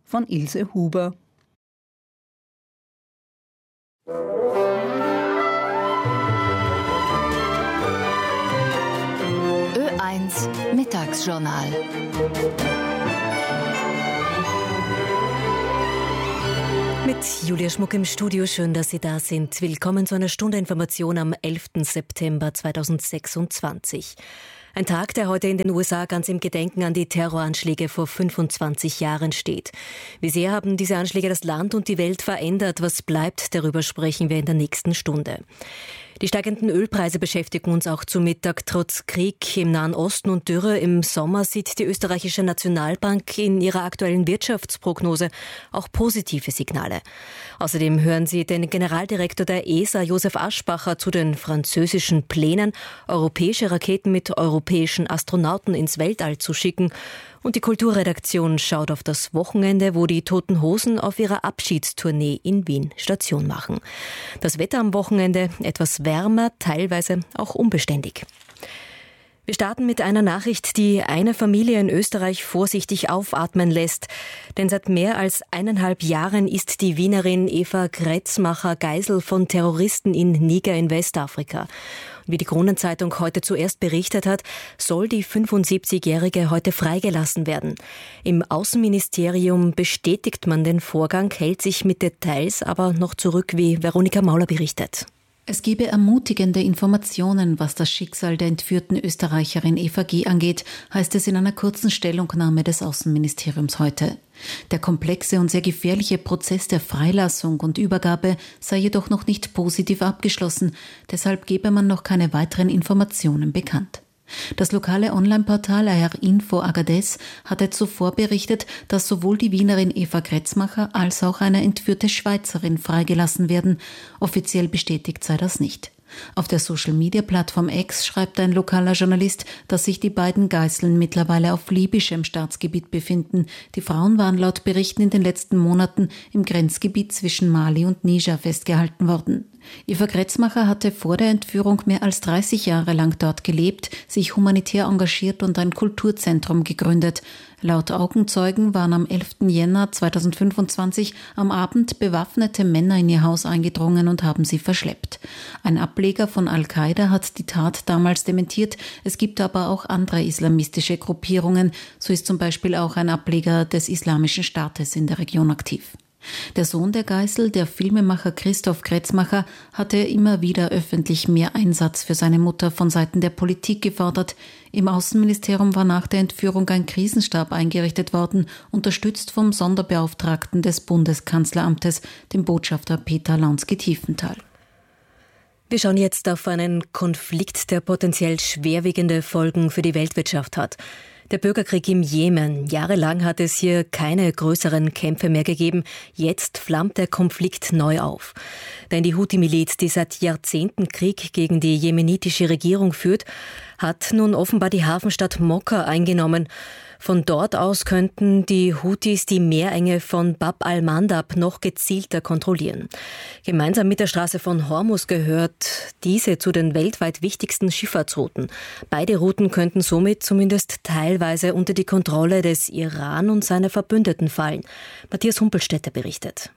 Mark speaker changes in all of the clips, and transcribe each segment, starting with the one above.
Speaker 1: von Ilse Huber.
Speaker 2: Ö1 Mittagsjournal.
Speaker 3: Mit Julia Schmuck im Studio, schön, dass Sie da sind. Willkommen zu einer Stunde Information am 11. September 2026. Ein Tag, der heute in den USA ganz im Gedenken an die Terroranschläge vor 25 Jahren steht. Wie sehr haben diese Anschläge das Land und die Welt verändert? Was bleibt? Darüber sprechen wir in der nächsten Stunde. Die steigenden Ölpreise beschäftigen uns auch zu Mittag. Trotz Krieg im Nahen Osten und Dürre im Sommer sieht die österreichische Nationalbank in ihrer aktuellen Wirtschaftsprognose auch positive Signale. Außerdem hören Sie den Generaldirektor der ESA, Josef Aschbacher, zu den französischen Plänen, europäische Raketen mit europäischen Astronauten ins Weltall zu schicken. Und die Kulturredaktion schaut auf das Wochenende, wo die Toten Hosen auf ihrer Abschiedstournee in Wien Station machen. Das Wetter am Wochenende etwas wärmer, teilweise auch unbeständig. Wir starten mit einer Nachricht, die eine Familie in Österreich vorsichtig aufatmen lässt. Denn seit mehr als 1,5 Jahren ist die Wienerin Eva Kretzmacher Geisel von Terroristen in Niger in Westafrika. Wie die Kronenzeitung heute zuerst berichtet hat, soll die 75-Jährige heute freigelassen werden. Im Außenministerium bestätigt man den Vorgang, hält sich mit Details aber noch zurück, wie Veronika Mauler berichtet.
Speaker 4: Es gebe ermutigende Informationen, was das Schicksal der entführten Österreicherin Eva G. angeht, heißt es in einer kurzen Stellungnahme des Außenministeriums heute. Der komplexe und sehr gefährliche Prozess der Freilassung und Übergabe sei jedoch noch nicht positiv abgeschlossen, deshalb gebe man noch keine weiteren Informationen bekannt. Das lokale Online-Portal AR Info Agadez hatte zuvor berichtet, dass sowohl die Wienerin Eva Kretzmacher als auch eine entführte Schweizerin freigelassen werden. Offiziell bestätigt sei das nicht. Auf der Social-Media-Plattform X schreibt ein lokaler Journalist, dass sich die beiden Geiseln mittlerweile auf libyschem Staatsgebiet befinden. Die Frauen waren laut Berichten in den letzten Monaten im Grenzgebiet zwischen Mali und Niger festgehalten worden. Eva Kretzmacher hatte vor der Entführung mehr als 30 Jahre lang dort gelebt, sich humanitär engagiert und ein Kulturzentrum gegründet. Laut Augenzeugen waren am 11. Jänner 2025 am Abend bewaffnete Männer in ihr Haus eingedrungen und haben sie verschleppt. Ein Ableger von Al-Qaida hat die Tat damals dementiert. Es gibt aber auch andere islamistische Gruppierungen. So ist zum Beispiel auch ein Ableger des Islamischen Staates in der Region aktiv. Der Sohn der Geisel, der Filmemacher Christoph Kretzmacher, hatte immer wieder öffentlich mehr Einsatz für seine Mutter von Seiten der Politik gefordert. Im Außenministerium war nach der Entführung ein Krisenstab eingerichtet worden, unterstützt vom Sonderbeauftragten des Bundeskanzleramtes, dem Botschafter Peter Lansky-Tiefenthal.
Speaker 3: Wir schauen jetzt auf einen Konflikt, der potenziell schwerwiegende Folgen für die Weltwirtschaft hat. Der Bürgerkrieg im Jemen. Jahrelang hat es hier keine größeren Kämpfe mehr gegeben. Jetzt flammt der Konflikt neu auf. Denn die Houthi-Miliz, die seit Jahrzehnten Krieg gegen die jemenitische Regierung führt, hat nun offenbar die Hafenstadt Mokka eingenommen. Von dort aus könnten die Houthis die Meerenge von Bab al-Mandab noch gezielter kontrollieren. Gemeinsam mit der Straße von Hormuz gehört diese zu den weltweit wichtigsten Schifffahrtsrouten. Beide Routen könnten somit zumindest teilweise unter die Kontrolle des Iran und seiner Verbündeten fallen. Matthias Humpelstädter berichtet.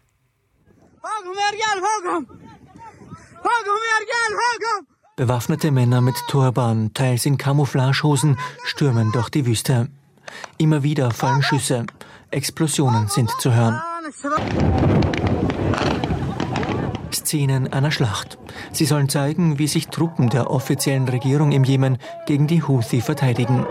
Speaker 5: Bewaffnete Männer mit Turban, teils in Camouflagehosen, stürmen durch die Wüste. Immer wieder fallen Schüsse. Explosionen sind zu hören. Szenen einer Schlacht. Sie sollen zeigen, wie sich Truppen der offiziellen Regierung im Jemen gegen die Houthi verteidigen.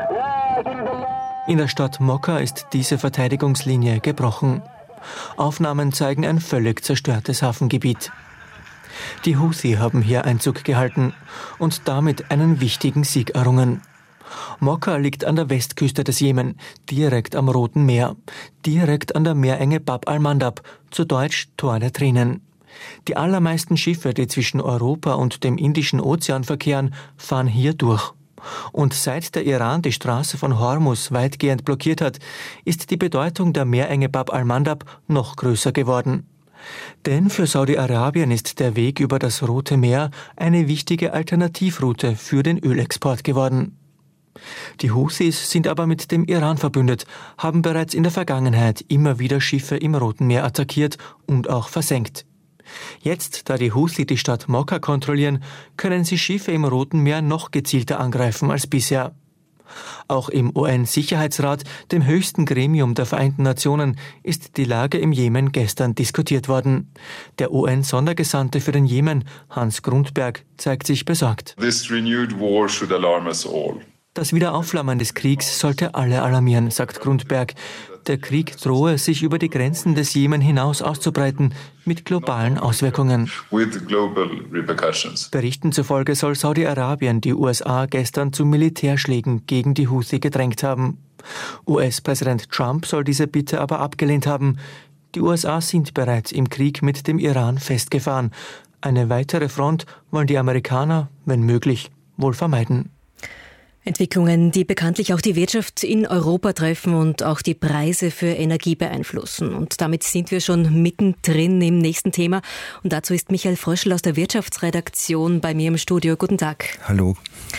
Speaker 5: In der Stadt Mokka ist diese Verteidigungslinie gebrochen. Aufnahmen zeigen ein völlig zerstörtes Hafengebiet. Die Houthi haben hier Einzug gehalten und damit einen wichtigen Sieg errungen. Mokka liegt an der Westküste des Jemen, direkt am Roten Meer, direkt an der Meerenge Bab al-Mandab, zu Deutsch Tor der Tränen. Die allermeisten Schiffe, die zwischen Europa und dem Indischen Ozean verkehren, fahren hier durch. Und seit der Iran die Straße von Hormuz weitgehend blockiert hat, ist die Bedeutung der Meerenge Bab al-Mandab noch größer geworden. Denn für Saudi-Arabien ist der Weg über das Rote Meer eine wichtige Alternativroute für den Ölexport geworden. Die Houthis sind aber mit dem Iran verbündet, haben bereits in der Vergangenheit immer wieder Schiffe im Roten Meer attackiert und auch versenkt. Jetzt, da die Houthi die Stadt Mokka kontrollieren, können sie Schiffe im Roten Meer noch gezielter angreifen als bisher. Auch im UN-Sicherheitsrat, dem höchsten Gremium der Vereinten Nationen, ist die Lage im Jemen gestern diskutiert worden. Der UN-Sondergesandte für den Jemen, Hans Grundberg, zeigt sich besorgt.
Speaker 1: This renewed war should alarm us all.
Speaker 5: Das Wiederaufflammen des Kriegs sollte alle alarmieren, sagt Grundberg. Der Krieg drohe, sich über die Grenzen des Jemen hinaus auszubreiten, mit globalen Auswirkungen. Berichten zufolge soll Saudi-Arabien die USA gestern zu Militärschlägen gegen die Houthi gedrängt haben. US-Präsident Trump soll diese Bitte aber abgelehnt haben. Die USA sind bereits im Krieg mit dem Iran festgefahren. Eine weitere Front wollen die Amerikaner, wenn möglich, wohl vermeiden.
Speaker 3: Entwicklungen, die bekanntlich auch die Wirtschaft in Europa treffen und auch die Preise für Energie beeinflussen. Und damit sind wir schon mittendrin im nächsten Thema. Und dazu ist Michael Fröschl aus der Wirtschaftsredaktion bei mir im Studio. Guten Tag.
Speaker 6: Hallo.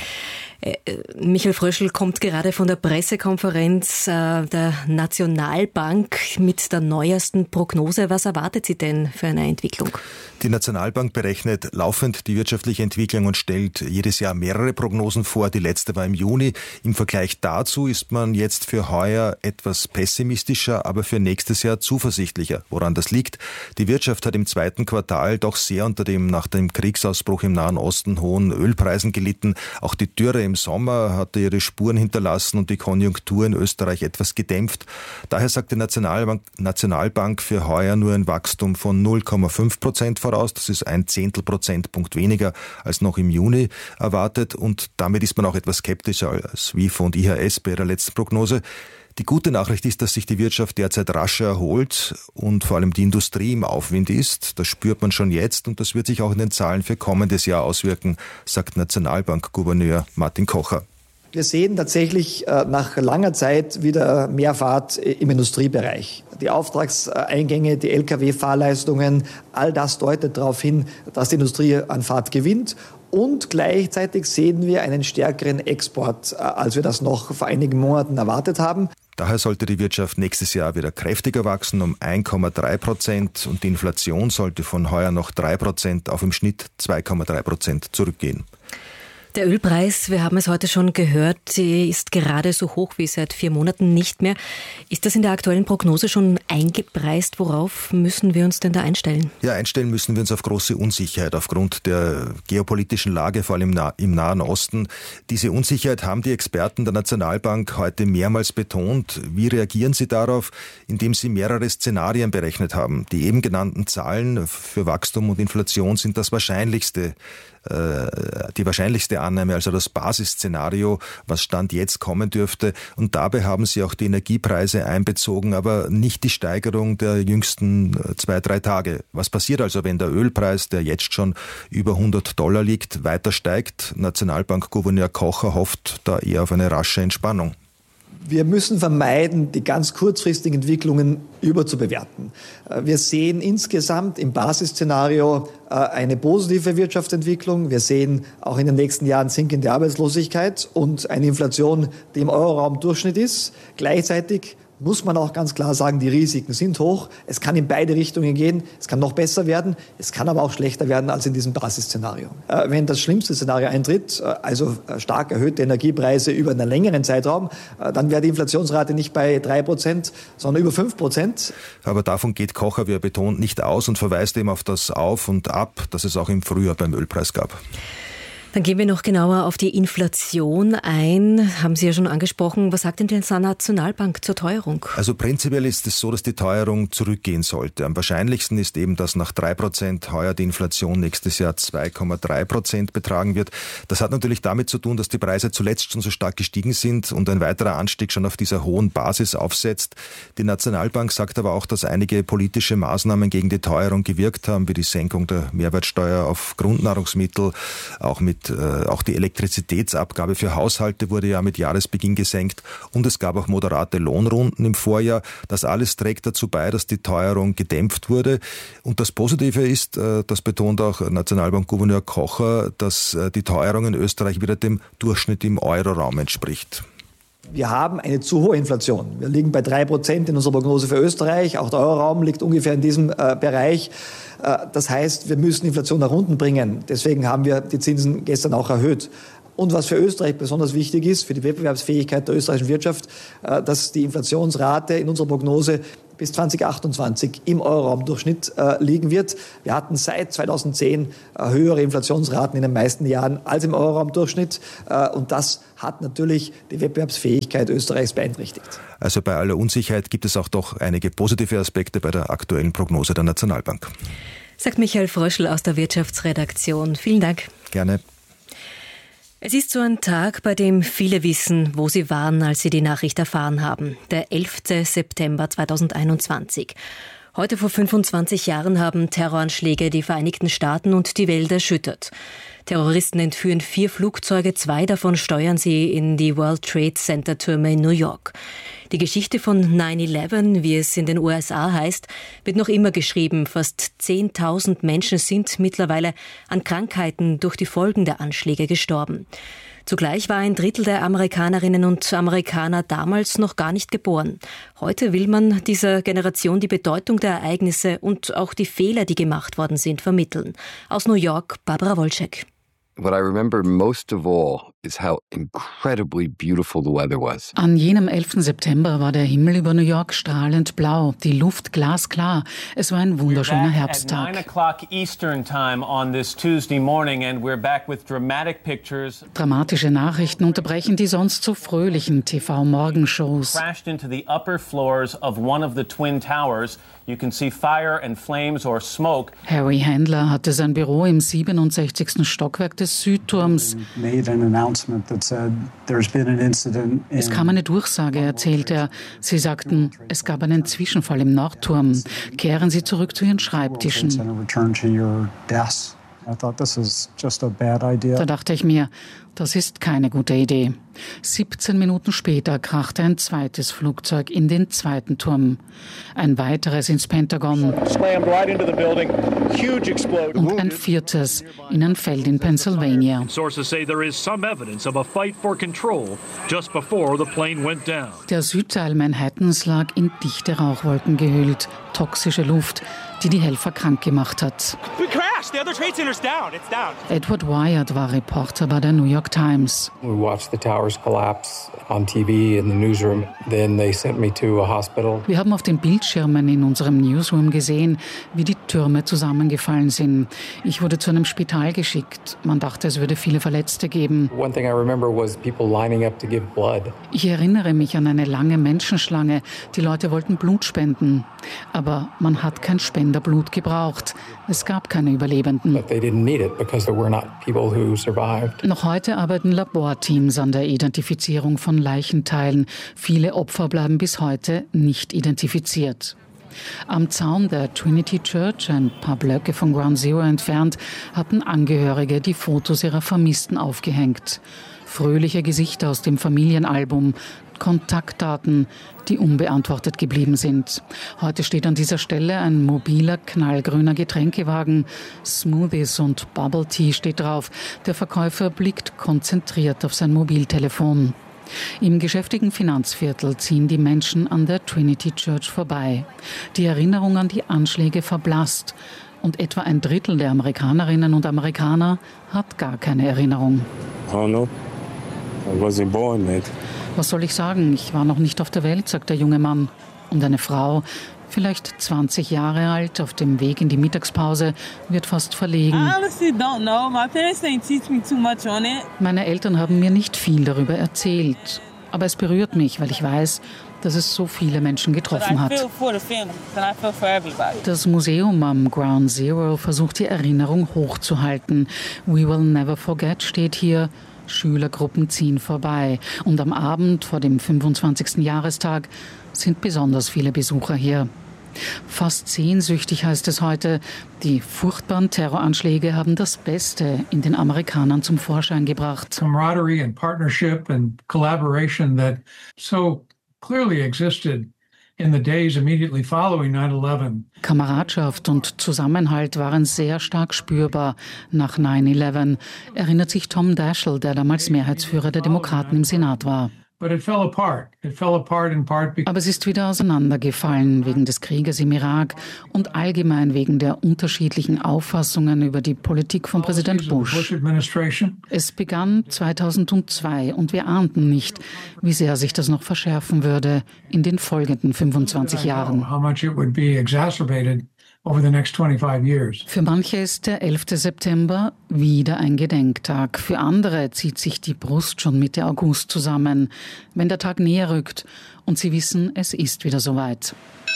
Speaker 3: Michael Fröschl kommt gerade von der Pressekonferenz der Nationalbank mit der neuesten Prognose. Was erwartet sie denn für eine Entwicklung?
Speaker 6: Die Nationalbank berechnet laufend die wirtschaftliche Entwicklung und stellt jedes Jahr mehrere Prognosen vor. Die letzte war im Juni. Im Vergleich dazu ist man jetzt für heuer etwas pessimistischer, aber für nächstes Jahr zuversichtlicher. Woran das liegt? Die Wirtschaft hat im zweiten Quartal doch sehr unter dem nach dem Kriegsausbruch im Nahen Osten hohen Ölpreisen gelitten. Auch die Dürre im Sommer hatte ihre Spuren hinterlassen und die Konjunktur in Österreich etwas gedämpft. Daher sagt die Nationalbank für heuer nur ein Wachstum von 0,5% voraus. Das ist 0,1 Prozentpunkt weniger als noch im Juni erwartet. Und damit ist man auch etwas skeptischer als WIFO und IHS bei ihrer letzten Prognose. Die gute Nachricht ist, dass sich die Wirtschaft derzeit rascher erholt und vor allem die Industrie im Aufwind ist. Das spürt man schon jetzt und das wird sich auch in den Zahlen für kommendes Jahr auswirken, sagt Nationalbankgouverneur Martin Kocher.
Speaker 7: Wir sehen tatsächlich nach langer Zeit wieder mehr Fahrt im Industriebereich. Die Auftragseingänge, die Lkw-Fahrleistungen, all das deutet darauf hin, dass die Industrie an Fahrt gewinnt. Und gleichzeitig sehen wir einen stärkeren Export, als wir das noch vor einigen Monaten erwartet haben.
Speaker 6: Daher sollte die Wirtschaft nächstes Jahr wieder kräftiger wachsen, um 1,3% und die Inflation sollte von heuer noch 3% auf im Schnitt 2,3% zurückgehen.
Speaker 3: Der Ölpreis, wir haben es heute schon gehört, ist gerade so hoch wie seit 4 Monaten nicht mehr. Ist das in der aktuellen Prognose schon eingepreist? Worauf müssen wir uns denn da einstellen?
Speaker 6: Ja, einstellen müssen wir uns auf große Unsicherheit aufgrund der geopolitischen Lage, vor allem im Nahen Osten. Diese Unsicherheit haben die Experten der Nationalbank heute mehrmals betont. Wie reagieren sie darauf? Indem sie mehrere Szenarien berechnet haben. Die eben genannten Zahlen für Wachstum und Inflation sind die wahrscheinlichste Annahme, also das Basisszenario, was Stand jetzt kommen dürfte. Und dabei haben sie auch die Energiepreise einbezogen, aber nicht die Steigerung der jüngsten 2-3 Tage. Was passiert also, wenn der Ölpreis, der jetzt schon über $100 liegt, weiter steigt? Nationalbankgouverneur Kocher hofft da eher auf eine rasche Entspannung.
Speaker 7: Wir müssen vermeiden, die ganz kurzfristigen Entwicklungen überzubewerten. Wir sehen insgesamt im Basisszenario eine positive Wirtschaftsentwicklung. Wir sehen auch in den nächsten Jahren sinkende Arbeitslosigkeit und eine Inflation, die im Euroraum Durchschnitt ist. Gleichzeitig muss man auch ganz klar sagen, die Risiken sind hoch. Es kann in beide Richtungen gehen. Es kann noch besser werden. Es kann aber auch schlechter werden als in diesem Basisszenario. Wenn das schlimmste Szenario eintritt, also stark erhöhte Energiepreise über einen längeren Zeitraum, dann wäre die Inflationsrate nicht bei 3%, sondern über 5%.
Speaker 6: Aber davon geht Kocher, wie er betont, nicht aus und verweist eben auf das Auf und Ab, das es auch im Frühjahr beim Ölpreis gab.
Speaker 3: Dann gehen wir noch genauer auf die Inflation ein. Haben Sie ja schon angesprochen. Was sagt denn die Nationalbank zur Teuerung?
Speaker 6: Also prinzipiell ist es so, dass die Teuerung zurückgehen sollte. Am wahrscheinlichsten ist eben, dass nach 3% heuer die Inflation nächstes Jahr 2,3% betragen wird. Das hat natürlich damit zu tun, dass die Preise zuletzt schon so stark gestiegen sind und ein weiterer Anstieg schon auf dieser hohen Basis aufsetzt. Die Nationalbank sagt aber auch, dass einige politische Maßnahmen gegen die Teuerung gewirkt haben, wie die Senkung der Mehrwertsteuer auf Grundnahrungsmittel, auch mit auch die Elektrizitätsabgabe für Haushalte wurde ja mit Jahresbeginn gesenkt und es gab auch moderate Lohnrunden im Vorjahr. Das alles trägt dazu bei, dass die Teuerung gedämpft wurde. Und das Positive ist, das betont auch Nationalbankgouverneur Kocher, dass die Teuerung in Österreich wieder dem Durchschnitt im Euroraum entspricht.
Speaker 7: Wir haben eine zu hohe Inflation. Wir liegen bei 3% in unserer Prognose für Österreich. Auch der Euroraum liegt ungefähr in diesem Bereich. Das heißt, wir müssen Inflation nach unten bringen. Deswegen haben wir die Zinsen gestern auch erhöht. Und was für Österreich besonders wichtig ist, für die Wettbewerbsfähigkeit der österreichischen Wirtschaft, dass die Inflationsrate in unserer Prognose bis 2028 im Euroraumdurchschnitt liegen wird. Wir hatten seit 2010 höhere Inflationsraten in den meisten Jahren als im Euroraumdurchschnitt. Und das hat natürlich die Wettbewerbsfähigkeit Österreichs beeinträchtigt.
Speaker 6: Also bei aller Unsicherheit gibt es auch doch einige positive Aspekte bei der aktuellen Prognose der Nationalbank.
Speaker 3: Sagt Michael Froschl aus der Wirtschaftsredaktion. Vielen Dank.
Speaker 6: Gerne.
Speaker 3: Es ist so ein Tag, bei dem viele wissen, wo sie waren, als sie die Nachricht erfahren haben. Der 11. September 2021. Heute vor 25 Jahren haben Terroranschläge die Vereinigten Staaten und die Welt erschüttert. Terroristen entführen 4 Flugzeuge, 2 davon steuern sie in die World Trade Center Türme in New York. Die Geschichte von 9/11, wie es in den USA heißt, wird noch immer geschrieben. Fast 10.000 Menschen sind mittlerweile an Krankheiten durch die Folgen der Anschläge gestorben. Zugleich war ein Drittel der Amerikanerinnen und Amerikaner damals noch gar nicht geboren. Heute will man dieser Generation die Bedeutung der Ereignisse und auch die Fehler, die gemacht worden sind, vermitteln. Aus New York, Barbara Wolczek.
Speaker 8: What I remember most of all is how incredibly beautiful the weather was.
Speaker 9: An jenem 11. September war der Himmel über New York strahlend blau, die Luft glasklar. Es war ein wunderschöner Herbsttag. Dramatische Nachrichten unterbrechen die sonst so fröhlichen TV-Morgenshows. Harry Handler hatte sein Büro im 67. Stockwerk des Südturms. Es kam eine Durchsage, erzählt er. Sie sagten, es gab einen Zwischenfall im Nordturm. Kehren Sie zurück zu Ihren Schreibtischen. Da dachte ich mir, das ist keine gute Idee. 17 Minuten später krachte ein zweites Flugzeug in den zweiten Turm. Ein weiteres ins Pentagon. Und ein viertes in ein Feld in Pennsylvania. Der Südteil Manhattans lag in dichte Rauchwolken gehüllt. Toxische Luft, die die Helfer krank gemacht hat. Edward Wyatt war Reporter bei der New York Times.
Speaker 10: We watched the towers collapse on TV in the newsroom. Then they sent me to a hospital.
Speaker 9: Wir haben auf den Bildschirmen in unserem Newsroom gesehen, wie die Türme zusammengefallen sind. Ich wurde zu einem Spital geschickt. Man dachte, es würde viele Verletzte geben.
Speaker 10: One thing I remember was people lining up to give blood.
Speaker 9: Ich erinnere mich an eine lange Menschenschlange. Die Leute wollten Blut spenden. Aber man hat kein Spenderblut gebraucht. Es gab keine Überlebenden.
Speaker 10: But they didn't need it because there were not people who survived.
Speaker 9: Noch heute arbeiten Laborteams an der Identifizierung von Leichenteilen. Viele Opfer bleiben bis heute nicht identifiziert. Am Zaun der Trinity Church, ein paar Blöcke von Ground Zero entfernt, hatten Angehörige die Fotos ihrer Vermissten aufgehängt. Fröhliche Gesichter aus dem Familienalbum, Kontaktdaten, die unbeantwortet geblieben sind. Heute steht an dieser Stelle ein mobiler, knallgrüner Getränkewagen. Smoothies und Bubble Tea steht drauf. Der Verkäufer blickt konzentriert auf sein Mobiltelefon. Im geschäftigen Finanzviertel ziehen die Menschen an der Trinity Church vorbei. Die Erinnerung an die Anschläge verblasst. Und etwa ein Drittel der Amerikanerinnen und Amerikaner hat gar keine Erinnerung.
Speaker 11: Oh no, I wasn't born, mate.
Speaker 9: Was soll ich sagen? Ich war noch nicht auf der Welt, sagt der junge Mann. Und eine Frau, vielleicht 20 Jahre alt, auf dem Weg in die Mittagspause, wird fast verlegen. Meine Eltern haben mir nicht viel darüber erzählt. Aber es berührt mich, weil ich weiß, dass es so viele Menschen getroffen hat. Das Museum am Ground Zero versucht die Erinnerung hochzuhalten. We will never forget steht hier. Schülergruppen ziehen vorbei. Und am Abend vor dem 25. Jahrestag sind besonders viele Besucher hier. Fast sehnsüchtig heißt es heute. Die furchtbaren Terroranschläge haben das Beste in den Amerikanern zum Vorschein gebracht.
Speaker 12: Camaraderie and partnership and collaboration that so clearly existed in the days immediately following 9/11.
Speaker 9: Kameradschaft und Zusammenhalt waren sehr stark spürbar nach 9/11, erinnert sich Tom Daschle, der damals Mehrheitsführer der Demokraten im Senat war.
Speaker 12: But it fell apart. It fell apart in part because
Speaker 9: Aber es ist wieder auseinandergefallen wegen des Krieges im Irak und allgemein wegen der unterschiedlichen Auffassungen über die Politik von Präsident Bush. Es begann 2002 und wir ahnten nicht, wie sehr sich das noch verschärfen würde in den folgenden 25 Jahren.
Speaker 12: how much it would be exacerbated over the next 25 years.
Speaker 9: Für manche ist der 11. September wieder ein Gedenktag. Für andere zieht sich die Brust schon Mitte August zusammen, wenn der Tag näher rückt und sie wissen, es ist wieder soweit.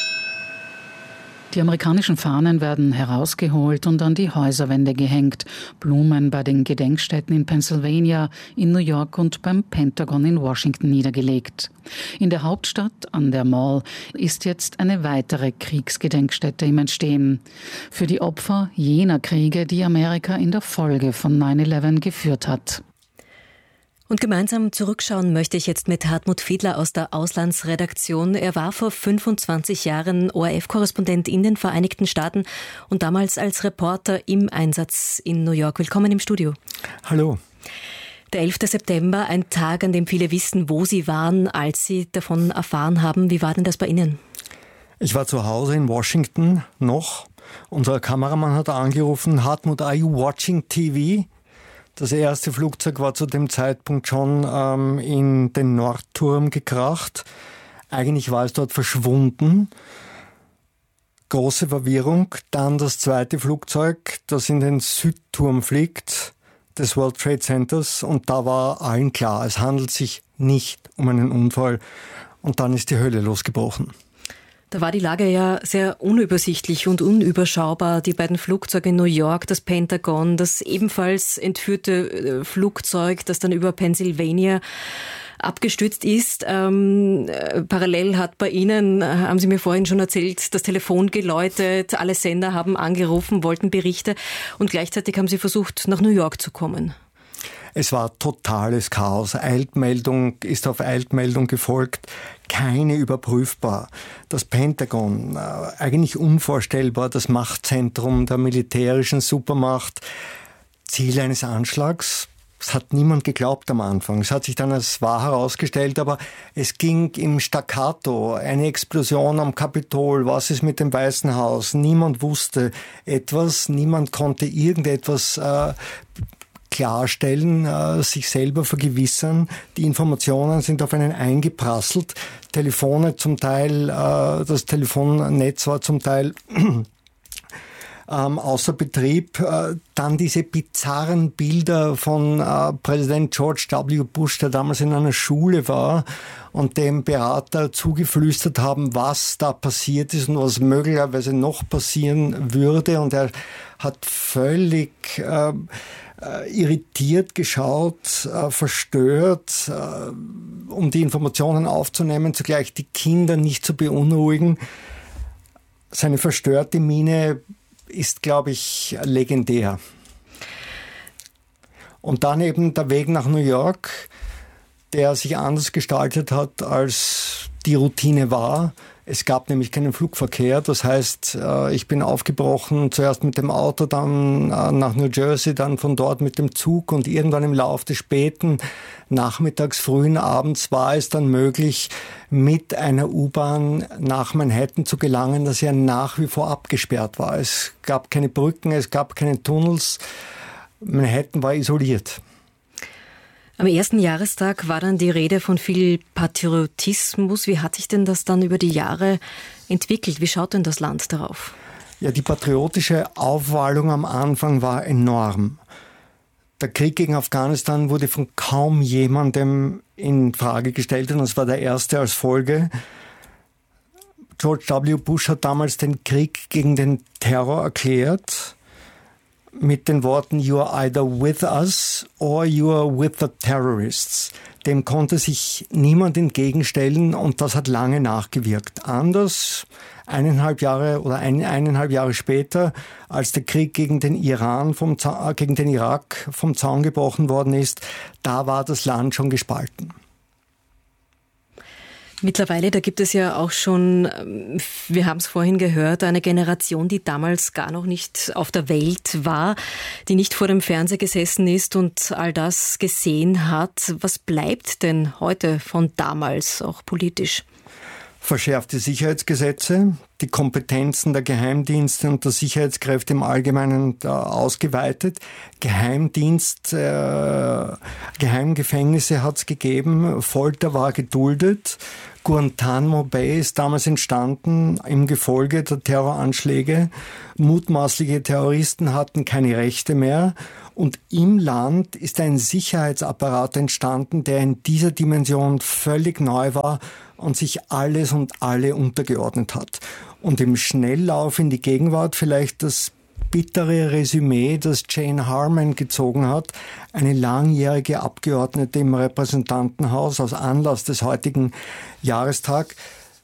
Speaker 9: Die amerikanischen Fahnen werden herausgeholt und an die Häuserwände gehängt. Blumen bei den Gedenkstätten in Pennsylvania, in New York und beim Pentagon in Washington niedergelegt. In der Hauptstadt an der Mall ist jetzt eine weitere Kriegsgedenkstätte im Entstehen. Für die Opfer jener Kriege, die Amerika in der Folge von 9/11 geführt hat.
Speaker 3: Und gemeinsam zurückschauen möchte ich jetzt mit Hartmut Fiedler aus der Auslandsredaktion. Er war vor 25 Jahren ORF-Korrespondent in den Vereinigten Staaten und damals als Reporter im Einsatz in New York. Willkommen im Studio.
Speaker 13: Hallo.
Speaker 3: Der 11. September, ein Tag, an dem viele wissen, wo Sie waren, als Sie davon erfahren haben. Wie war denn das bei Ihnen?
Speaker 13: Ich war zu Hause in Washington noch. Unser Kameramann hat angerufen, Hartmut, are you watching TV? Das erste Flugzeug war zu dem Zeitpunkt schon in den Nordturm gekracht. Eigentlich war es dort verschwunden. Große Verwirrung. Dann das zweite Flugzeug, das in den Südturm fliegt, des World Trade Centers. Und da war allen klar, es handelt sich nicht um einen Unfall. Und dann ist die Hölle losgebrochen.
Speaker 3: Da war die Lage ja sehr unübersichtlich und unüberschaubar. Die beiden Flugzeuge in New York, das Pentagon, das ebenfalls entführte Flugzeug, das dann über Pennsylvania abgestürzt ist. Parallel hat bei Ihnen, haben Sie mir vorhin schon erzählt, das Telefon geläutet, alle Sender haben angerufen, wollten Berichte und gleichzeitig haben Sie versucht, nach New York zu kommen.
Speaker 13: Es war totales Chaos. Eilmeldung ist auf Eilmeldung gefolgt. Keine überprüfbar. Das Pentagon, eigentlich unvorstellbar, das Machtzentrum der militärischen Supermacht. Ziel eines Anschlags. Das hat niemand geglaubt am Anfang. Es hat sich dann als wahr herausgestellt, aber es ging im Staccato. Eine Explosion am Kapitol. Was ist mit dem Weißen Haus? Niemand wusste etwas. Niemand konnte irgendetwas klarstellen, sich selber vergewissern. Die Informationen sind auf einen eingeprasselt. Telefone zum Teil, das Telefonnetz war zum Teil außer Betrieb. Dann diese bizarren Bilder von Präsident George W. Bush, der damals in einer Schule war und dem Berater zugeflüstert haben, was da passiert ist und was möglicherweise noch passieren würde. Und er hat völlig irritiert geschaut, verstört, um die Informationen aufzunehmen, zugleich die Kinder nicht zu beunruhigen. Seine verstörte Miene ist, glaube ich, legendär. Und dann eben der Weg nach New York, der sich anders gestaltet hat, als die Routine war. Es gab nämlich keinen Flugverkehr. Das heißt, ich bin aufgebrochen, zuerst mit dem Auto, dann nach New Jersey, dann von dort mit dem Zug und irgendwann im Laufe des späten Nachmittags, frühen Abends war es dann möglich, mit einer U-Bahn nach Manhattan zu gelangen, das ja nach wie vor abgesperrt war. Es gab keine Brücken, es gab keine Tunnels. Manhattan war isoliert.
Speaker 3: Am ersten Jahrestag war dann die Rede von viel Patriotismus. Wie hat sich denn das dann über die Jahre entwickelt? Wie schaut denn das Land darauf?
Speaker 13: Ja, die patriotische Aufwallung am Anfang war enorm. Der Krieg gegen Afghanistan wurde von kaum jemandem in Frage gestellt und das war der erste als Folge. George W. Bush hat damals den Krieg gegen den Terror erklärt. mit den Worten "You are either with us or you are with the terrorists". Dem konnte sich niemand entgegenstellen und das hat lange nachgewirkt. Anders eineinhalb Jahre später, als der Krieg gegen den Irak vom Zaun gebrochen worden ist, da war das Land schon gespalten.
Speaker 3: Mittlerweile, da gibt es ja auch schon, wir haben es vorhin gehört, eine Generation, die damals gar noch nicht auf der Welt war, die nicht vor dem Fernseher gesessen ist und all das gesehen hat. Was bleibt denn heute von damals, auch politisch?
Speaker 13: Verschärfte Sicherheitsgesetze, die Kompetenzen der Geheimdienste und der Sicherheitskräfte im Allgemeinen ausgeweitet. Geheimgefängnisse hat es gegeben, Folter war geduldet. Guantanamo Bay ist damals entstanden im Gefolge der Terroranschläge. Mutmaßliche Terroristen hatten keine Rechte mehr. Und im Land ist ein Sicherheitsapparat entstanden, der in dieser Dimension völlig neu war und sich alles und alle untergeordnet hat. Und im Schnelllauf in die Gegenwart vielleicht das bittere Resümee, das Jane Harman gezogen hat, eine langjährige Abgeordnete im Repräsentantenhaus aus Anlass des heutigen Jahrestags.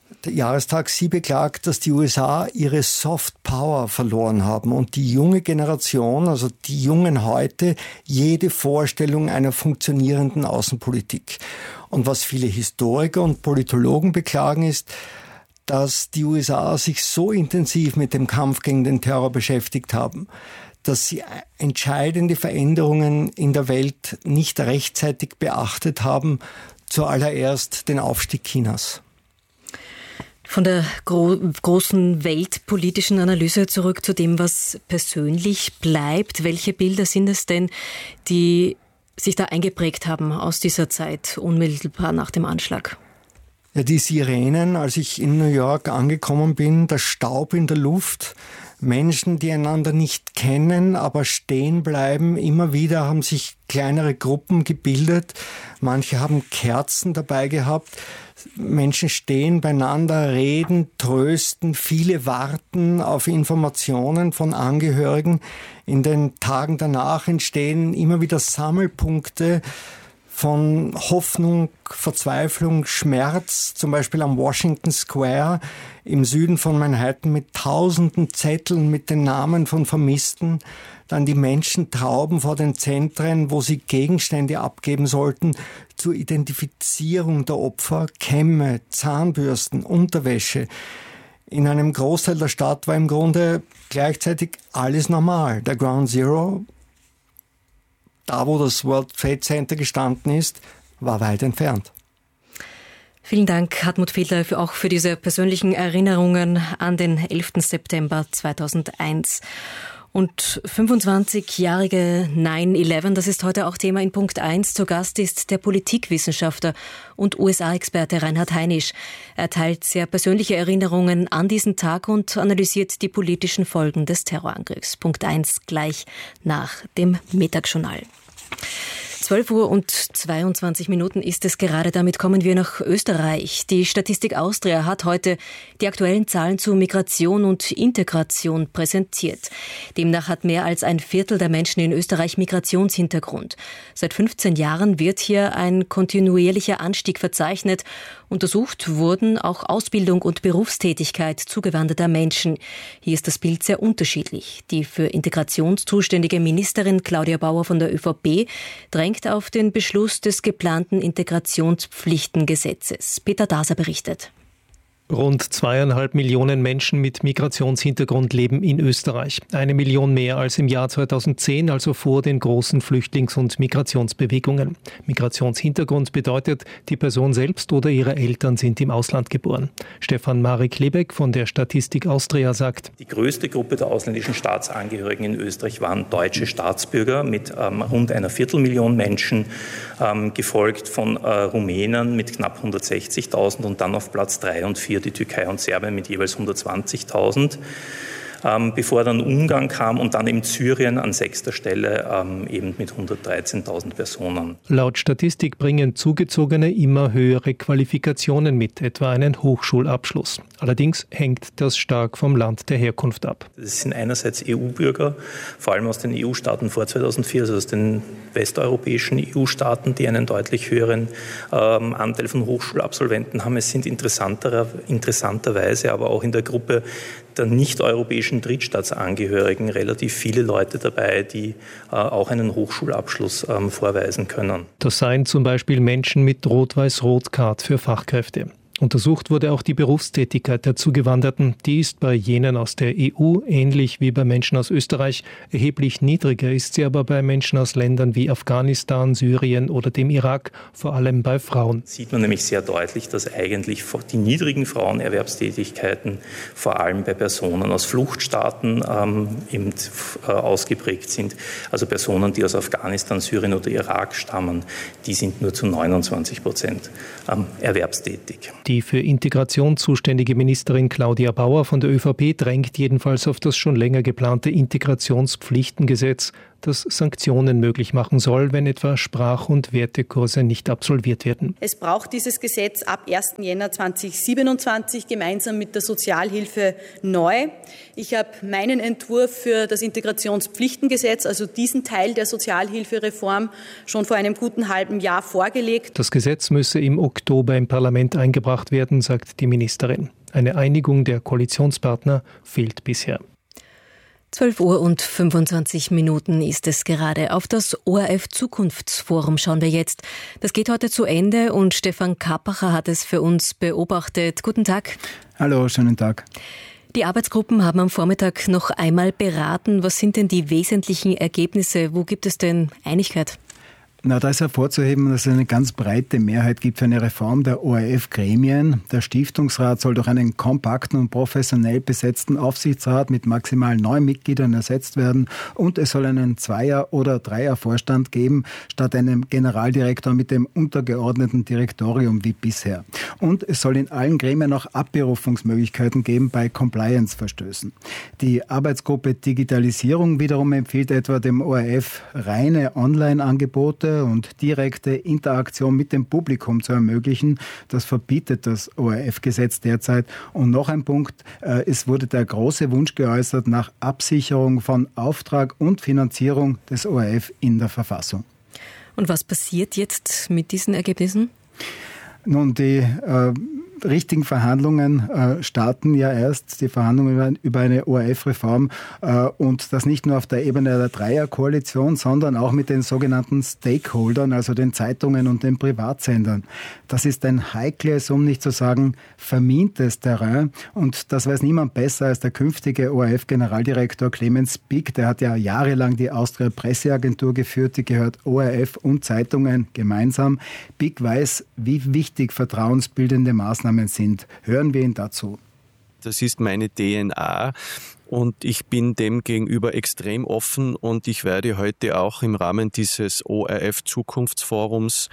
Speaker 13: Sie beklagt, dass die USA ihre Soft Power verloren haben und die junge Generation, also die Jungen heute, jede Vorstellung einer funktionierenden Außenpolitik. Und was viele Historiker und Politologen beklagen ist, dass die USA sich so intensiv mit dem Kampf gegen den Terror beschäftigt haben, dass sie entscheidende Veränderungen in der Welt nicht rechtzeitig beachtet haben, zuallererst den Aufstieg Chinas.
Speaker 3: Von der großen weltpolitischen Analyse zurück zu dem, was persönlich bleibt. Welche Bilder sind es denn, die sich da eingeprägt haben aus dieser Zeit, unmittelbar nach dem Anschlag?
Speaker 13: Ja, die Sirenen, als ich in New York angekommen bin, der Staub in der Luft, Menschen, die einander nicht kennen, aber stehen bleiben. Immer wieder haben sich kleinere Gruppen gebildet. Manche haben Kerzen dabei gehabt. Menschen stehen beieinander, reden, trösten. Viele warten auf Informationen von Angehörigen. In den Tagen danach entstehen immer wieder Sammelpunkte von Hoffnung, Verzweiflung, Schmerz, zum Beispiel am Washington Square im Süden von Manhattan mit tausenden Zetteln mit den Namen von Vermissten, dann die Menschentrauben vor den Zentren, wo sie Gegenstände abgeben sollten zur Identifizierung der Opfer, Kämme, Zahnbürsten, Unterwäsche. In einem Großteil der Stadt war im Grunde gleichzeitig alles normal. Der Ground Zero, da wo das World Trade Center gestanden ist, war weit entfernt.
Speaker 3: Vielen Dank, Hartmut Fiedler, auch für diese persönlichen Erinnerungen an den 11. September 2001. Und 25-jährige 9/11, das ist heute auch Thema in Punkt 1. Zu Gast ist der Politikwissenschaftler und USA-Experte Reinhard Heinisch. Er teilt sehr persönliche Erinnerungen an diesen Tag und analysiert die politischen Folgen des Terrorangriffs. Punkt 1 gleich nach dem Mittagsjournal. 12:22 ist es gerade. Damit kommen wir nach Österreich. Die Statistik Austria hat heute die aktuellen Zahlen zu Migration und Integration präsentiert. Demnach hat mehr als ein Viertel der Menschen in Österreich Migrationshintergrund. Seit 15 Jahren wird hier ein kontinuierlicher Anstieg verzeichnet. Untersucht wurden auch Ausbildung und Berufstätigkeit zugewanderter Menschen. Hier ist das Bild sehr unterschiedlich. Die für Integration zuständige Ministerin Claudia Bauer von der ÖVP drängt auf den Beschluss des geplanten Integrationspflichtengesetzes. Peter Daser berichtet.
Speaker 14: Rund 2,5 Millionen Menschen mit Migrationshintergrund leben in Österreich. 1 Million mehr als im Jahr 2010, also vor den großen Flüchtlings- und Migrationsbewegungen. Migrationshintergrund bedeutet, die Person selbst oder ihre Eltern sind im Ausland geboren. Stefan Marek Lebeck von der Statistik Austria sagt:
Speaker 15: Die größte Gruppe der ausländischen Staatsangehörigen in Österreich waren deutsche Staatsbürger mit rund 250.000 Menschen, gefolgt von Rumänen mit knapp 160.000 und dann auf Platz 3 und 4 die Türkei und Serbien mit jeweils 120.000, bevor dann Ungarn kam und dann eben Syrien an 6. Stelle eben mit 113.000 Personen.
Speaker 14: Laut Statistik bringen Zugezogene immer höhere Qualifikationen mit, etwa einen Hochschulabschluss. Allerdings hängt das stark vom Land der Herkunft ab.
Speaker 15: Das sind einerseits EU-Bürger, vor allem aus den EU-Staaten vor 2004, also aus den westeuropäischen EU-Staaten, die einen deutlich höheren Anteil von Hochschulabsolventen haben. Es sind interessanterweise aber auch in der Gruppe der nicht-europäischen Drittstaatsangehörigen relativ viele Leute dabei, die auch einen Hochschulabschluss vorweisen können.
Speaker 14: Das seien zum Beispiel Menschen mit Rot-Weiß-Rot-Card für Fachkräfte. Untersucht wurde auch die Berufstätigkeit der Zugewanderten. Die ist bei jenen aus der EU, ähnlich wie bei Menschen aus Österreich, erheblich niedriger ist sie aber bei Menschen aus Ländern wie Afghanistan, Syrien oder dem Irak, vor allem bei Frauen.
Speaker 15: Sieht man nämlich sehr deutlich, dass eigentlich die niedrigen Frauenerwerbstätigkeiten vor allem bei Personen aus Fluchtstaaten eben ausgeprägt sind. Also Personen, die aus Afghanistan, Syrien oder Irak stammen, die sind nur zu 29% erwerbstätig.
Speaker 14: Die für Integration zuständige Ministerin Claudia Bauer von der ÖVP drängt jedenfalls auf das schon länger geplante Integrationspflichtengesetz, das Sanktionen möglich machen soll, wenn etwa Sprach- und Wertekurse nicht absolviert werden.
Speaker 16: Es braucht dieses Gesetz ab 1. Jänner 2027 gemeinsam mit der Sozialhilfe neu. Ich habe meinen Entwurf für das Integrationspflichtengesetz, also diesen Teil der Sozialhilfereform, schon vor einem guten halben Jahr vorgelegt.
Speaker 14: Das Gesetz müsse im Oktober im Parlament eingebracht werden, sagt die Ministerin. Eine Einigung der Koalitionspartner fehlt bisher.
Speaker 3: 12:25 Uhr ist es gerade. Auf das ORF-Zukunftsforum schauen wir jetzt. Das geht heute zu Ende und Stefan Kappacher hat es für uns beobachtet. Guten Tag.
Speaker 17: Hallo, schönen Tag.
Speaker 3: Die Arbeitsgruppen haben am Vormittag noch einmal beraten. Was sind denn die wesentlichen Ergebnisse? Wo gibt es denn Einigkeit?
Speaker 17: Da ist hervorzuheben, dass es eine ganz breite Mehrheit gibt für eine Reform der ORF-Gremien. Der Stiftungsrat soll durch einen kompakten und professionell besetzten Aufsichtsrat mit maximal 9 Mitgliedern ersetzt werden und es soll einen 2er- oder 3er-Vorstand geben, statt einem Generaldirektor mit dem untergeordneten Direktorium wie bisher. Und es soll in allen Gremien auch Abberufungsmöglichkeiten geben bei Compliance-Verstößen. Die Arbeitsgruppe Digitalisierung wiederum empfiehlt etwa dem ORF reine Online-Angebote und direkte Interaktion mit dem Publikum zu ermöglichen. Das verbietet das ORF-Gesetz derzeit. Und noch ein Punkt, es wurde der große Wunsch geäußert nach Absicherung von Auftrag und Finanzierung des ORF in der Verfassung.
Speaker 3: Und was passiert jetzt mit diesen Ergebnissen?
Speaker 17: Nun, die richtigen Verhandlungen starten ja erst, die Verhandlungen über eine ORF-Reform und das nicht nur auf der Ebene der Dreierkoalition, sondern auch mit den sogenannten Stakeholdern, also den Zeitungen und den Privatsendern. Das ist ein heikles, um nicht zu sagen vermintes Terrain und das weiß niemand besser als der künftige ORF-Generaldirektor Clemens Pick. Der hat ja jahrelang die Austria Presseagentur geführt, die gehört ORF und Zeitungen gemeinsam. Pick weiß, wie wichtig vertrauensbildende Maßnahmen sind. Hören wir ihn dazu.
Speaker 18: Das ist meine DNA und ich bin dem gegenüber extrem offen und ich werde heute auch im Rahmen dieses ORF-Zukunftsforums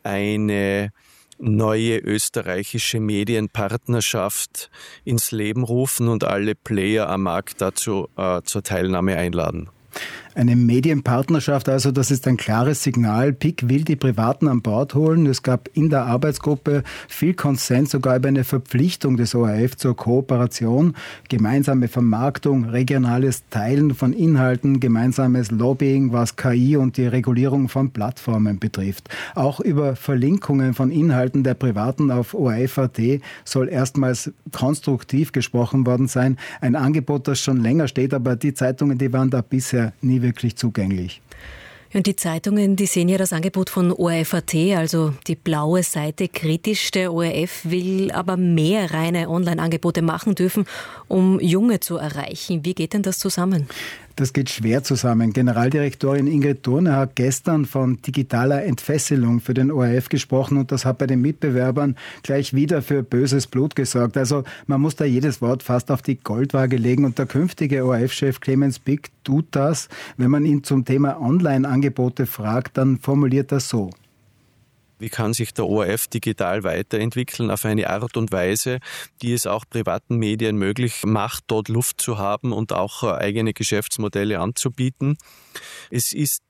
Speaker 18: eine neue österreichische Medienpartnerschaft ins Leben rufen und alle Player am Markt dazu zur Teilnahme einladen.
Speaker 17: Eine Medienpartnerschaft, also das ist ein klares Signal. Pick will die Privaten an Bord holen. Es gab in der Arbeitsgruppe viel Konsens, sogar über eine Verpflichtung des ORF zur Kooperation, gemeinsame Vermarktung, regionales Teilen von Inhalten, gemeinsames Lobbying, was KI und die Regulierung von Plattformen betrifft. Auch über Verlinkungen von Inhalten der Privaten auf ORF.at soll erstmals konstruktiv gesprochen worden sein. Ein Angebot, das schon länger steht, aber die Zeitungen, die waren da bisher nie wirklich zugänglich.
Speaker 3: Und die Zeitungen, die sehen ja das Angebot von ORF.at, also die blaue Seite, kritisch. Der ORF will aber mehr reine Online-Angebote machen dürfen, um Junge zu erreichen. Wie geht denn das zusammen?
Speaker 17: Das geht schwer zusammen. Generaldirektorin Ingrid Thurner hat gestern von digitaler Entfesselung für den ORF gesprochen und das hat bei den Mitbewerbern gleich wieder für böses Blut gesorgt. Also man muss da jedes Wort fast auf die Goldwaage legen und der künftige ORF-Chef Clemens Pick tut das. Wenn man ihn zum Thema Online-Angebote fragt, dann formuliert er so.
Speaker 18: Wie kann sich der ORF digital weiterentwickeln auf eine Art und Weise, die es auch privaten Medien möglich macht, dort Luft zu haben und auch eigene Geschäftsmodelle anzubieten? Es ist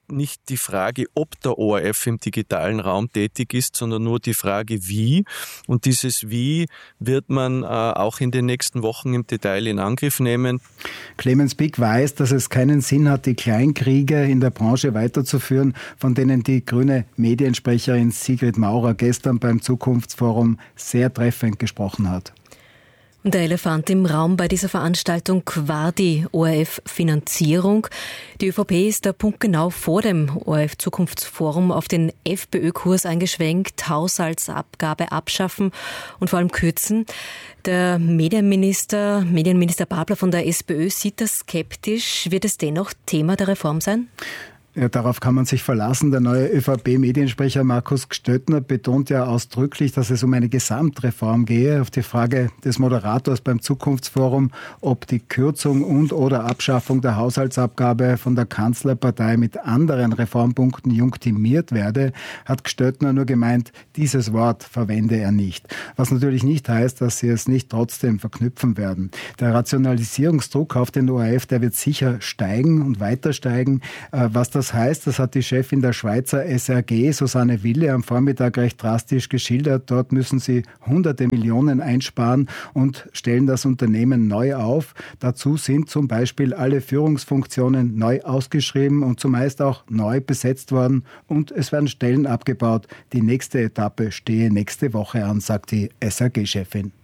Speaker 18: nicht die Frage, ob der ORF im digitalen Raum tätig ist, sondern nur die Frage, wie. Und dieses Wie wird man auch in den nächsten Wochen im Detail in Angriff nehmen.
Speaker 17: Clemens Pick weiß, dass es keinen Sinn hat, die Kleinkriege in der Branche weiterzuführen, von denen die grüne Mediensprecherin Sigrid Maurer gestern beim Zukunftsforum sehr treffend gesprochen hat.
Speaker 3: Und der Elefant im Raum bei dieser Veranstaltung war die ORF-Finanzierung. Die ÖVP ist da punktgenau vor dem ORF-Zukunftsforum auf den FPÖ-Kurs eingeschwenkt, Haushaltsabgabe abschaffen und vor allem kürzen. Der Medienminister Babler von der SPÖ sieht das skeptisch. Wird es dennoch Thema der Reform sein?
Speaker 17: Ja, darauf kann man sich verlassen. Der neue ÖVP-Mediensprecher Markus Gstöttner betont ja ausdrücklich, dass es um eine Gesamtreform gehe. Auf die Frage des Moderators beim Zukunftsforum, ob die Kürzung und/oder Abschaffung der Haushaltsabgabe von der Kanzlerpartei mit anderen Reformpunkten junktiert werde, hat Gstöttner nur gemeint, dieses Wort verwende er nicht. Was natürlich nicht heißt, dass sie es nicht trotzdem verknüpfen werden. Der Rationalisierungsdruck auf den ORF, der wird sicher steigen und weiter steigen. Was das heißt, das hat die Chefin der Schweizer SRG, Susanne Wille, am Vormittag recht drastisch geschildert. Dort müssen sie hunderte Millionen einsparen und stellen das Unternehmen neu auf. Dazu sind zum Beispiel alle Führungsfunktionen neu ausgeschrieben und zumeist auch neu besetzt worden. Und es werden Stellen abgebaut. Die nächste Etappe stehe nächste Woche an, sagt die SRG-Chefin.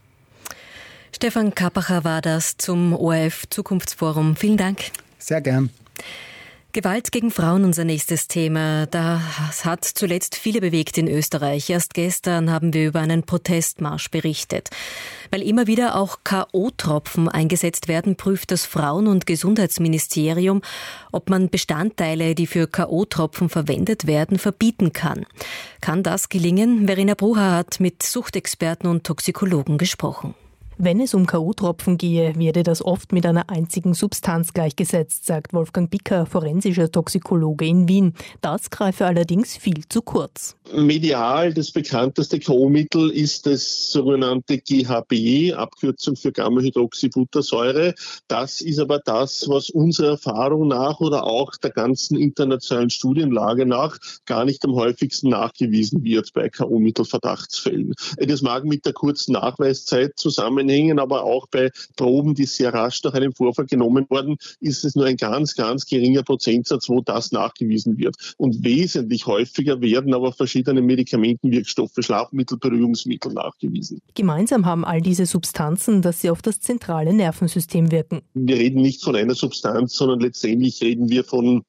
Speaker 3: Stefan Kappacher war das zum ORF-Zukunftsforum. Vielen Dank.
Speaker 17: Sehr gern.
Speaker 3: Gewalt gegen Frauen, unser nächstes Thema. Das hat zuletzt viele bewegt in Österreich. Erst gestern haben wir über einen Protestmarsch berichtet. Weil immer wieder auch K.O.-Tropfen eingesetzt werden, prüft das Frauen- und Gesundheitsministerium, ob man Bestandteile, die für K.O.-Tropfen verwendet werden, verbieten kann. Kann das gelingen? Verena Brucher hat mit Suchtexperten und Toxikologen gesprochen.
Speaker 19: Wenn es um K.O.-Tropfen gehe, werde das oft mit einer einzigen Substanz gleichgesetzt, sagt Wolfgang Bicker, forensischer Toxikologe in Wien. Das greife allerdings viel zu kurz.
Speaker 20: Medial das bekannteste K.O.-Mittel ist das sogenannte GHB, Abkürzung für Gamma-Hydroxybuttersäure. Das ist aber das, was unserer Erfahrung nach oder auch der ganzen internationalen Studienlage nach gar nicht am häufigsten nachgewiesen wird bei K.O.-Mittel-Verdachtsfällen. Das mag mit der kurzen Nachweiszeit zusammenhängen, aber auch bei Proben, die sehr rasch nach einem Vorfall genommen wurden, ist es nur ein ganz, ganz geringer Prozentsatz, wo das nachgewiesen wird. Und wesentlich häufiger werden aber verschiedene Medikamentenwirkstoffe, Schlafmittel, Beruhigungsmittel nachgewiesen.
Speaker 19: Gemeinsam haben all diese Substanzen, dass sie auf das zentrale Nervensystem wirken.
Speaker 20: Wir reden nicht von einer Substanz, sondern letztendlich reden wir von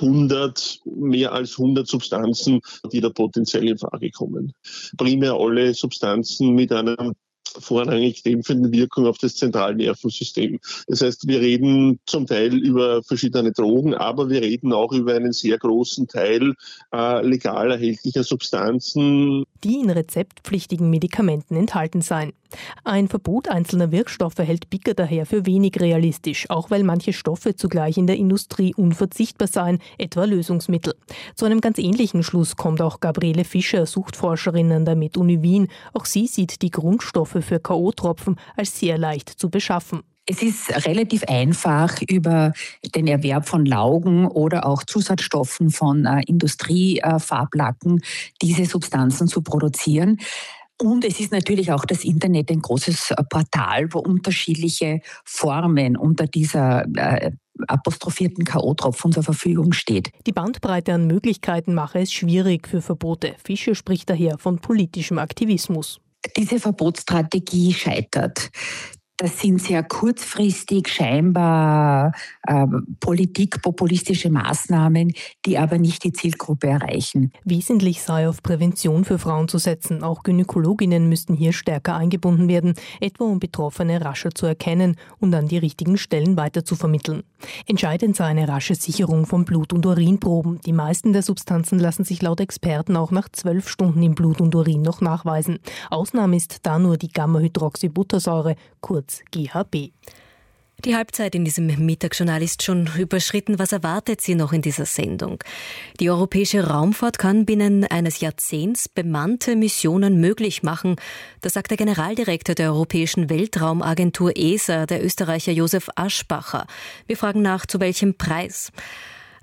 Speaker 20: mehr als 100 Substanzen, die da potenziell in Frage kommen. Primär alle Substanzen mit einer vorrangig dämpfende Wirkung auf das zentrale Nervensystem. Das heißt, wir reden zum Teil über verschiedene Drogen, aber wir reden auch über einen sehr großen Teil legal erhältlicher Substanzen,
Speaker 19: die in rezeptpflichtigen Medikamenten enthalten seien. Ein Verbot einzelner Wirkstoffe hält Bicker daher für wenig realistisch, auch weil manche Stoffe zugleich in der Industrie unverzichtbar seien, etwa Lösungsmittel. Zu einem ganz ähnlichen Schluss kommt auch Gabriele Fischer, Suchtforscherin an der MedUni Wien. Auch sie sieht die Grundstoffe für K.O.-Tropfen als sehr leicht zu beschaffen.
Speaker 21: Es ist relativ einfach, über den Erwerb von Laugen oder auch Zusatzstoffen von Industriefarblacken diese Substanzen zu produzieren. Und es ist natürlich auch das Internet ein großes Portal, wo unterschiedliche Formen unter dieser apostrophierten K.O.-Tropfen zur Verfügung steht.
Speaker 19: Die Bandbreite an Möglichkeiten mache es schwierig für Verbote. Fischer spricht daher von politischem Aktivismus.
Speaker 21: Diese Verbotsstrategie scheitert. Das sind sehr kurzfristig scheinbar politikpopulistische Maßnahmen, die aber nicht die Zielgruppe erreichen.
Speaker 19: Wesentlich sei auf Prävention für Frauen zu setzen. Auch Gynäkologinnen müssten hier stärker eingebunden werden, etwa um Betroffene rascher zu erkennen und an die richtigen Stellen weiterzuvermitteln. Entscheidend sei eine rasche Sicherung von Blut- und Urinproben. Die meisten der Substanzen lassen sich laut Experten auch nach 12 Stunden im Blut und Urin noch nachweisen. Ausnahme ist da nur die Gamma-Hydroxybuttersäure, kurz GHB.
Speaker 3: Die Halbzeit in diesem Mittagsjournal ist schon überschritten. Was erwartet Sie noch in dieser Sendung? Die europäische Raumfahrt kann binnen eines Jahrzehnts bemannte Missionen möglich machen. Das sagt der Generaldirektor der Europäischen Weltraumagentur ESA, der Österreicher Josef Aschbacher. Wir fragen nach, zu welchem Preis.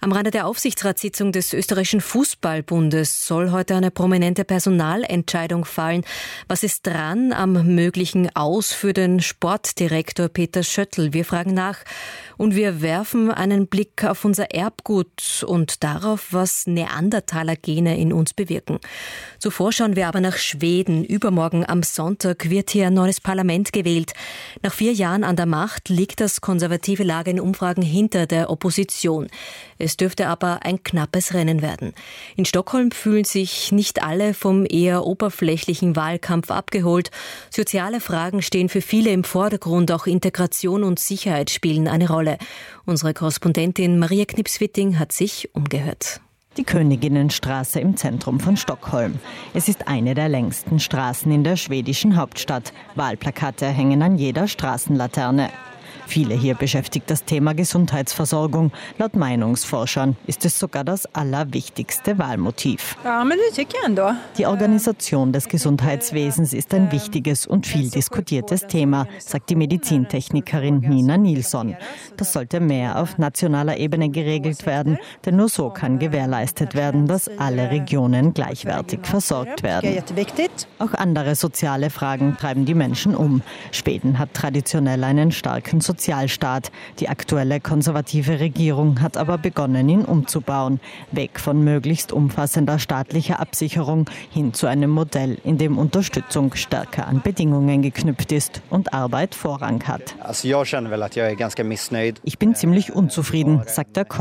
Speaker 3: Am Rande der Aufsichtsratssitzung des österreichischen Fußballbundes soll heute eine prominente Personalentscheidung fallen. Was ist dran am möglichen Aus für den Sportdirektor Peter Schöttl? Wir fragen nach und wir werfen einen Blick auf unser Erbgut und darauf, was Neandertaler-Gene in uns bewirken. Zuvor schauen wir aber nach Schweden. Übermorgen am Sonntag wird hier ein neues Parlament gewählt. Nach 4 Jahren an der Macht liegt das konservative Lager in Umfragen hinter der Opposition. Es dürfte aber ein knappes Rennen werden. In Stockholm fühlen sich nicht alle vom eher oberflächlichen Wahlkampf abgeholt. Soziale Fragen stehen für viele im Vordergrund, auch Integration und Sicherheit spielen eine Rolle. Unsere Korrespondentin Maria Knips-Witting hat sich umgehört.
Speaker 2: Die Königinnenstraße im Zentrum von Stockholm. Es ist eine der längsten Straßen in der schwedischen Hauptstadt. Wahlplakate hängen an jeder Straßenlaterne. Viele hier beschäftigt das Thema Gesundheitsversorgung. Laut Meinungsforschern ist es sogar das allerwichtigste Wahlmotiv. Die Organisation des Gesundheitswesens ist ein wichtiges und viel diskutiertes Thema, sagt die Medizintechnikerin Nina Nilsson. Das sollte mehr auf nationaler Ebene geregelt werden, denn nur so kann gewährleistet werden, dass alle Regionen gleichwertig versorgt werden. Auch andere soziale Fragen treiben die Menschen um. Schweden hat traditionell einen starken Sozialstaat. Die aktuelle konservative Regierung hat aber begonnen, ihn umzubauen. Weg von möglichst umfassender staatlicher Absicherung hin zu einem Modell, in dem Unterstützung stärker an Bedingungen geknüpft ist und Arbeit Vorrang hat. Ich bin ziemlich unzufrieden, sagt der